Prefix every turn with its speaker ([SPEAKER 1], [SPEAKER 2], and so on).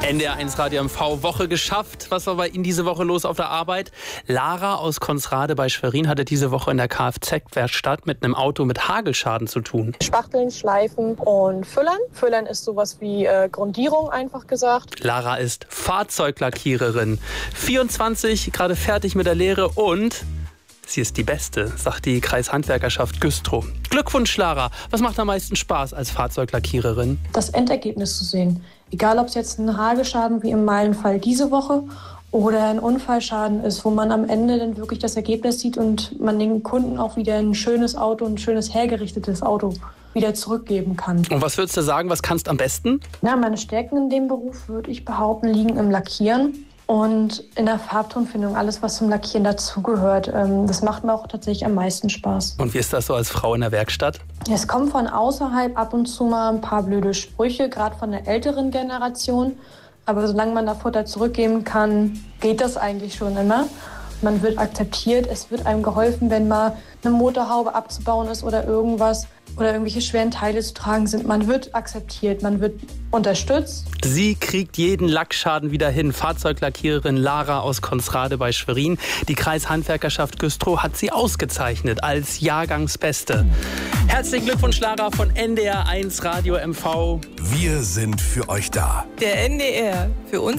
[SPEAKER 1] NDR1 Radio MV Woche geschafft. Was war bei Ihnen diese Woche los auf der Arbeit? Lara aus Konsrade bei Schwerin hatte diese Woche in der Kfz-Werkstatt mit einem Auto mit Hagelschaden zu tun.
[SPEAKER 2] Spachteln, Schleifen und Füllern. Füllern ist sowas wie Grundierung, einfach gesagt.
[SPEAKER 1] Lara ist Fahrzeuglackiererin, 24, gerade fertig mit der Lehre und sie ist die Beste, sagt die Kreishandwerkerschaft Güstrow. Glückwunsch, Lara. Was macht am meisten Spaß als Fahrzeuglackiererin?
[SPEAKER 3] Das Endergebnis zu sehen. Egal, ob es jetzt ein Hagelschaden wie im Meilenfall diese Woche oder ein Unfallschaden ist, wo man am Ende dann wirklich das Ergebnis sieht und man den Kunden auch wieder ein schönes Auto, ein schönes hergerichtetes Auto wieder zurückgeben kann.
[SPEAKER 1] Und was würdest du sagen, was kannst du am besten?
[SPEAKER 3] Ja, meine Stärken in dem Beruf, würde ich behaupten, liegen im Lackieren und in der Farbtonfindung, alles, was zum Lackieren dazugehört. Das macht mir auch tatsächlich am meisten Spaß.
[SPEAKER 1] Und wie ist das so als Frau in der Werkstatt?
[SPEAKER 3] Es kommen von außerhalb ab und zu mal ein paar blöde Sprüche, gerade von der älteren Generation. Aber solange man da Futter zurückgeben kann, geht das eigentlich schon immer. Man wird akzeptiert, es wird einem geholfen, wenn mal eine Motorhaube abzubauen ist oder irgendwas oder irgendwelche schweren Teile zu tragen sind. Man wird akzeptiert, man wird unterstützt.
[SPEAKER 1] Sie kriegt jeden Lackschaden wieder hin. Fahrzeuglackiererin Lara aus Konsrade bei Schwerin. Die Kreishandwerkerschaft Güstrow hat sie ausgezeichnet als Jahrgangsbeste. Herzlichen Glückwunsch, Lara von NDR1 Radio MV.
[SPEAKER 4] Wir sind für euch da.
[SPEAKER 5] Der NDR, für uns